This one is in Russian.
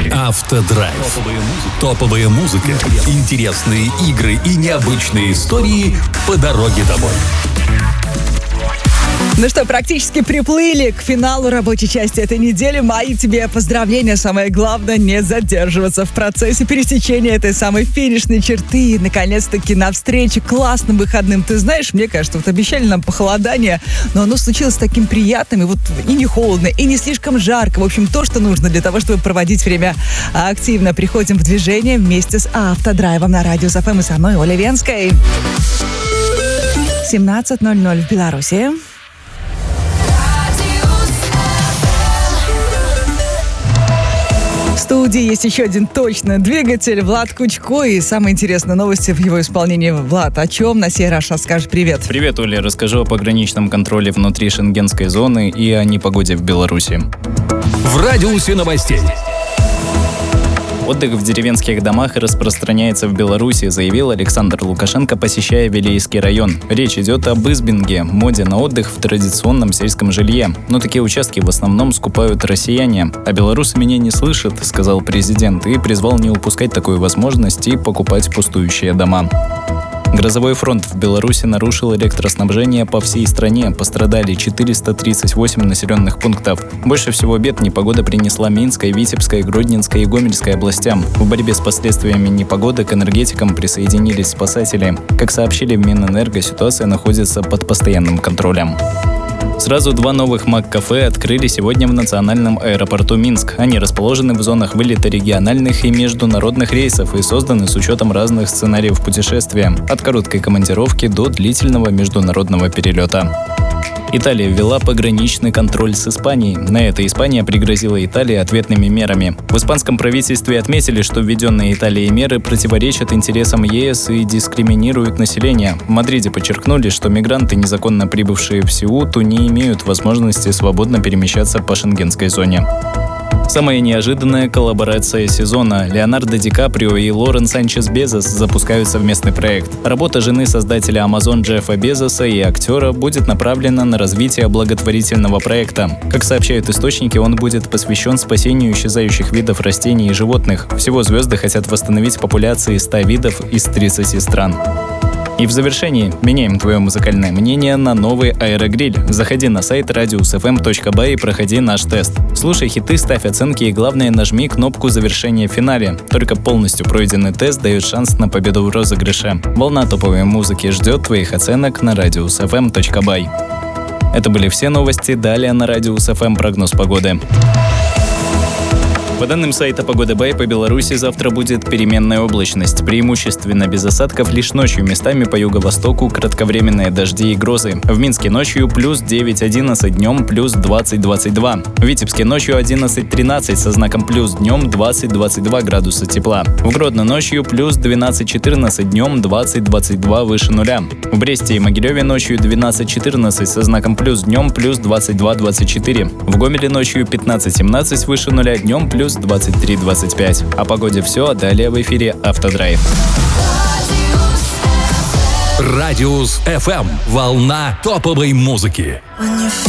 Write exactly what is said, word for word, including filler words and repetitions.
Автодрайв. Топовая музыка, интересные игры и необычные истории по дороге домой. Ну что, практически приплыли к финалу рабочей части этой недели. Мои тебе поздравления. Самое главное, не задерживаться в процессе пересечения этой самой финишной черты. И, наконец-таки, навстречу классным выходным. Ты знаешь, мне кажется, вот обещали нам похолодание, но оно случилось таким приятным. И вот и не холодно, и не слишком жарко. В общем, то, что нужно для того, чтобы проводить время активно. Приходим в движение вместе с Автодрайвом на Радиус эф эм и со мной, Олей Венской. семнадцать ноль ноль в Беларуси. В студии есть еще один точно двигатель, Влад Кучко. И самые интересные новости в его исполнении. Влад, о чем на сей раз расскажешь? Привет. Привет, Оля. Расскажу о пограничном контроле внутри шенгенской зоны и о непогоде в Беларуси. В радиусе новостей. Отдых в деревенских домах распространяется в Беларуси, заявил Александр Лукашенко, посещая Вилейский район. Речь идет об избинге, моде на отдых в традиционном сельском жилье. Но такие участки в основном скупают россияне. А белорусы меня не слышат, сказал президент, и призвал не упускать такую возможность и покупать пустующие дома. Грозовой фронт в Беларуси нарушил электроснабжение по всей стране. Пострадали четыреста тридцать восемь населенных пунктов. Больше всего бед непогода принесла Минской, Витебской, Гродненской и Гомельской областям. В борьбе с последствиями непогоды к энергетикам присоединились спасатели. Как сообщили в Минэнерго, ситуация находится под постоянным контролем. Сразу два новых Мак-кафе открыли сегодня в национальном аэропорту Минск. Они расположены в зонах вылета региональных и международных рейсов и созданы с учетом разных сценариев путешествия, от короткой командировки до длительного международного перелета. Италия ввела пограничный контроль с Испанией. На это Испания пригрозила Италии ответными мерами. В испанском правительстве отметили, что введенные Италией меры противоречат интересам е эс и дискриминируют население. В Мадриде подчеркнули, что мигранты, незаконно прибывшие в Сеуту, не имеют возможности свободно перемещаться по шенгенской зоне. Самая неожиданная коллаборация сезона. Леонардо Ди Каприо и Лорен Санчес Безос запускают совместный проект. Работа жены создателя Amazon Джеффа Безоса и актера будет направлена на развитие благотворительного проекта. Как сообщают источники, он будет посвящен спасению исчезающих видов растений и животных. Всего звезды хотят восстановить популяции ста видов из тридцати стран. И в завершении меняем твое музыкальное мнение на новый аэрогриль. Заходи на сайт радиус эф эм точка бай и проходи наш тест. Слушай хиты, ставь оценки и, главное, нажми кнопку завершения в финале. Только полностью пройденный тест дает шанс на победу в розыгрыше. Волна топовой музыки ждет твоих оценок на радиус эф эм точка бай. Это были все новости. Далее на радиус эф эм прогноз погоды. По данным сайта Погода Бай, по Беларуси завтра будет переменная облачность, преимущественно без осадков, лишь ночью местами по юго-востоку кратковременные дожди и грозы. В Минске ночью плюс девять одиннадцать, днем плюс двадцать двадцать два. В Витебске ночью одиннадцать тринадцать со знаком плюс, днем двадцать двадцать два градуса тепла. В Гродно ночью плюс двенадцать четырнадцать, днем двадцать двадцать два выше нуля. В Бресте и Могилеве ночью двенадцать четырнадцать со знаком плюс, днем плюс двадцать два двадцать четыре. В Гомеле ночью пятнадцать семнадцать выше нуля, днем плюс двадцать три двадцать пять. О погоде все, а далее в эфире Автодрайв. Радиус эф эм. Волна топовой музыки.